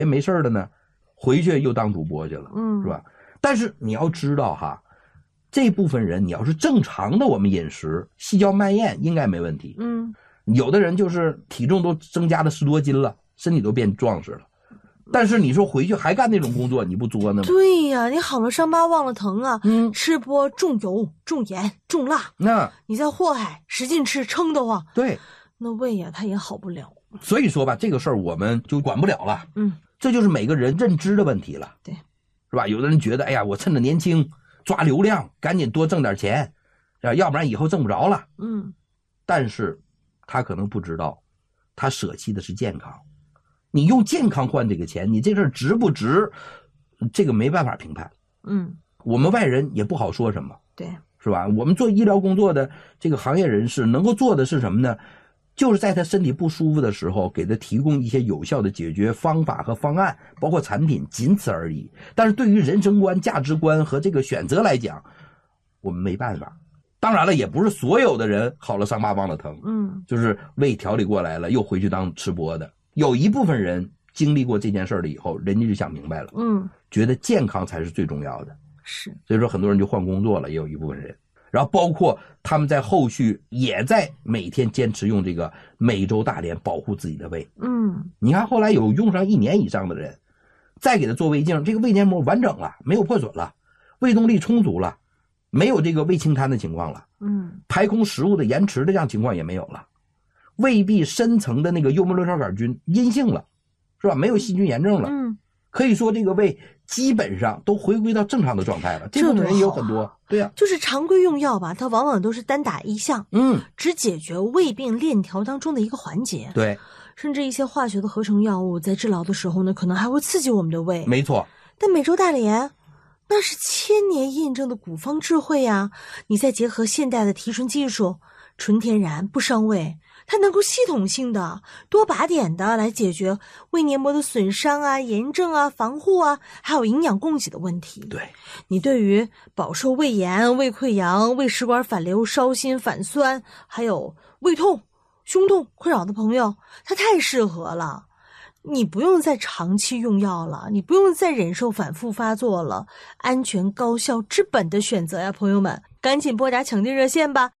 没事的呢，回去又当主播去了，是吧？但是你要知道哈，这部分人你要是正常的我们饮食，细嚼慢咽应该没问题。有的人就是体重都增加了10多斤了，身体都变壮实了。但是你说回去还干那种工作，你不作呢吗？ 对呀，你好了伤疤忘了疼啊！吃播重油、重盐、重辣， 那你在祸害，使劲吃，撑得慌。 对， 那胃呀，它也好不了。 所以说吧，这个事儿我们就管不了了。这就是每个人认知的问题了。 对， 是吧？有的人觉得，哎呀，我趁着年轻抓流量，赶紧多挣点钱，要不然以后挣不着了。但是他可能不知道，他舍弃的是健康。你用健康换这个钱，你这事儿值不值？这个没办法评判。我们外人也不好说什么。 对， 是吧？我们做医疗工作的这个行业人士能够做的是什么呢？就是在他身体不舒服的时候，给他提供一些有效的解决方法和方案，包括产品，仅此而已。但是对于人生观、价值观和这个选择来讲，我们没办法。当然了，也不是所有的人好了伤疤忘了疼，就是胃调理过来了，又回去当吃播的。有一部分人经历过这件事了以后，人家就想明白了，觉得健康才是最重要的。 是， 所以说很多人就换工作了，也有一部分人。然后包括他们在后续也在每天坚持用这个美洲大连保护自己的胃。你看后来有用上1年以上的人，再给他做胃镜，这个胃黏膜完整了，没有破损了，胃动力充足了，没有这个胃清瘫的情况了，排空食物的延迟的这样情况也没有了，胃壁深层的那个幽门螺旋杆菌阴性了，是吧？没有细菌炎症了。可以说这个胃基本上都回归到正常的状态了。这部分人也有很多。对呀， 就是常规用药吧，它往往都是单打一项，只解决胃病链条当中的一个环节。 对， 甚至一些化学的合成药物在治疗的时候呢，可能还会刺激我们的胃。 没错。 但美洲大连那是1000年验证的古方智慧呀，你再结合现代的提纯技术，纯天然不伤胃，它能够系统性的多靶点的来解决胃黏膜的损伤啊、炎症啊、防护啊，还有营养供给的问题。 对， 你对于饱受胃炎、胃溃疡、胃食管反流、烧心、反酸，还有胃痛、胸痛困扰的朋友，它太适合了。你不用再长期用药了，你不用再忍受反复发作了，安全高效治本的选择呀，朋友们，赶紧拨打抢订热线吧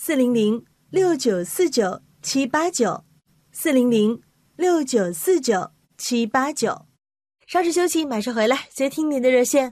，400-6949-789，400-6949-789。稍事休息，马上回来接听您的热线。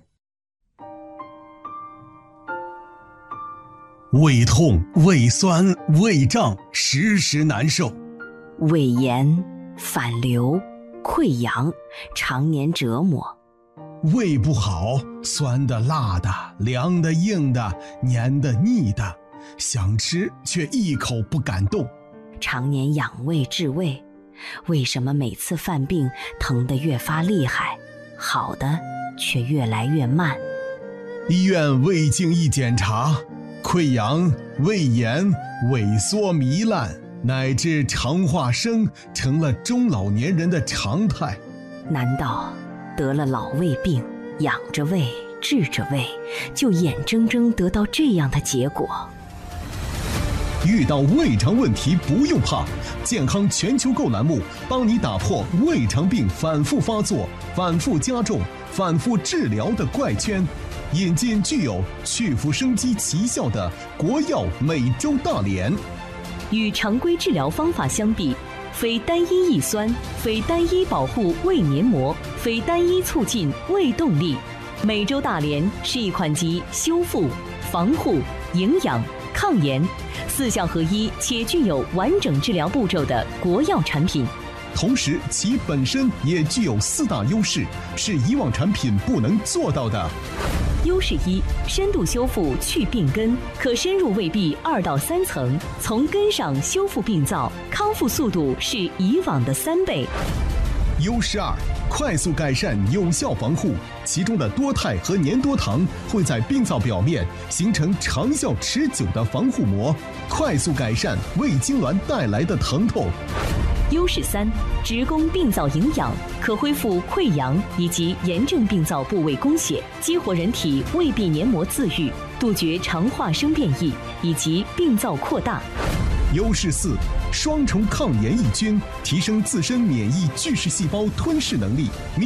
胃痛、胃酸、胃胀，时时难受； 胃炎、反流、溃疡，常年折磨。 胃不好，酸的、辣的、凉的、硬的、黏的、腻的，想吃却一口不敢动。 常年养胃治胃，为什么每次犯病疼得越发厉害，好的却越来越慢？ 医院胃镜一检查，溃疡、胃炎、萎缩糜烂，乃至肠化生成了中老年人的常态。 难道得了老胃病，养着胃治着胃，就眼睁睁得到这样的结果？ 遇到胃肠问题不用怕，健康全球购栏目帮你打破胃肠病反复发作、反复加重、反复治疗的怪圈，引进具有去腐生肌奇效的国药美洲大连。 与常规治疗方法相比，非单一抑酸，非单一保护胃黏膜，非单一促进胃动力。美洲大连是一款集修复、防护、营养、抗炎4项合一且具有完整治疗步骤的国药产品。 同时其本身也具有4大优势，是以往产品不能做到的。 优势1：深度修复去病根，可深入胃壁2到3层，从根上修复病灶，康复速度是以往的3倍。 优势2：快速改善有效防护，其中的多肽和粘多糖会在病灶表面形成长效持久的防护膜，快速改善胃痉挛带来的疼痛。 优势3：直攻病灶营养，可恢复溃疡以及炎症病灶部位供血，激活人体胃壁黏膜自愈，杜绝肠化生变异以及病灶扩大。 优势4： 双重抗炎抑菌，提升自身免疫巨噬细胞吞噬能力。